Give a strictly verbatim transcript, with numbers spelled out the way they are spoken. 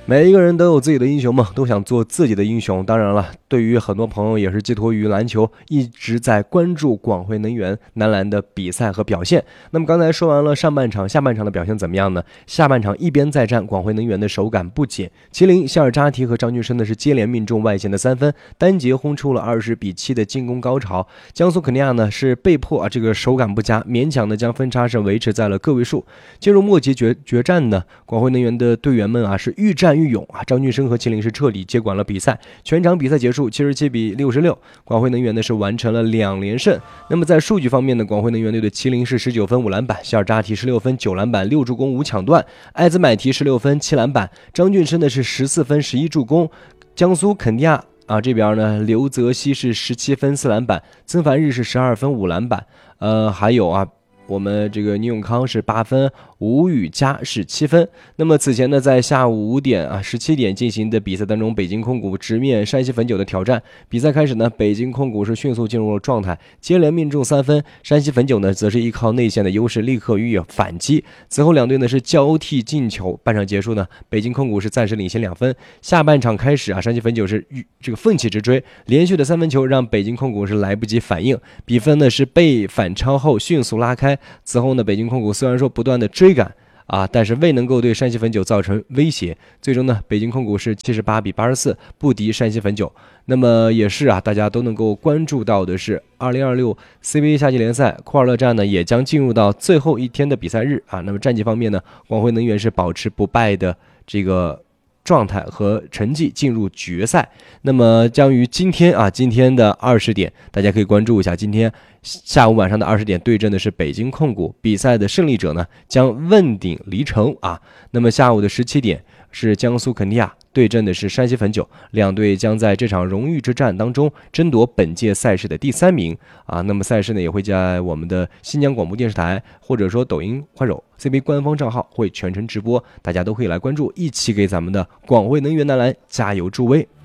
每一个人都有自己的英雄梦，都想做自己的英雄。当然了，对于很多朋友也是寄托于篮球，一直在关注广汇能源男篮的比赛和表现。那么刚才说完了上半场，下半场的表现怎么样呢？下半场一边再战，广汇能源的手感不减，麒麟、希尔扎提和张俊生呢是接连命中外线的三分，单节轰出了二十比七的进攻高潮。江苏肯尼亚呢是被迫啊这个手感不佳，勉强的将分差是维持在了个位数。进入末节决决战呢，广汇能源的队员们啊是愈战愈勇啊，张俊生和麒麟是彻底接管了比赛。全场比赛结束七十七比六十六，广汇能源呢是完成了两连胜。那么在数据方面呢，广汇能源队的麒麟是十九分五篮板，希尔扎提十六分九篮板六助攻五抢断，艾兹买提十六分七篮板，张俊生的是十四分十一助攻。江苏肯尼亚啊这边呢，刘泽熙是十七分四篮板，曾凡日是十二分五篮板，呃还有啊。我们这个倪永康是八分，吴宇佳是七分。那么此前呢，在下午五点啊十七点进行的比赛当中，北京空谷直面山西汾酒的挑战。比赛开始呢，北京空谷是迅速进入了状态，接连命中三分。山西汾酒呢，则是依靠内线的优势立刻予以反击。此后两队呢是交替进球。半场结束呢，北京空谷是暂时领先两分。下半场开始啊，山西汾酒是这个奋起直追，连续的三分球让北京空谷是来不及反应，比分呢是被反超后迅速拉开。此后呢，北京空谷虽然说不断的追赶啊，但是未能够对山西汾酒造成威胁。最终呢，北京空谷是七十八比八十四不敌山西汾酒。那么也是啊，大家都能够关注到的是，二零二六 C B A 夏季联赛库尔勒站呢也将进入到最后一天的比赛日啊。那么战绩方面呢，广汇能源是保持不败的这个状态和成绩进入决赛。那么将于今天啊，今天的二十点，大家可以关注一下。今天下午晚上的二十点对阵的是北京控股，比赛的胜利者呢将问鼎离城啊。那么下午的十七点是江苏肯尼亚对阵的是山西汾酒，两队将在这场荣誉之战当中争夺本届赛事的第三名啊。那么赛事呢也会在我们的新疆广播电视台或者说抖音、快手 C B A 官方账号会全程直播，大家都可以来关注，一起给咱们的广汇能源男篮加油助威。